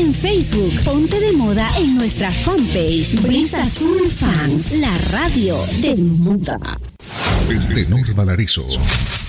en Facebook. Ponte de moda en nuestra fanpage Brisa Azul Fans, la radio del mundo. El tenor Valarizo